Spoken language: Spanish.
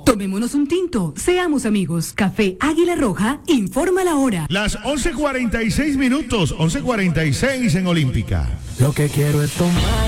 Tomémonos un tinto, seamos amigos. Café Águila Roja, informa la hora. Las 11:46 minutos, 11:46 en Olímpica. Lo que quiero es tomar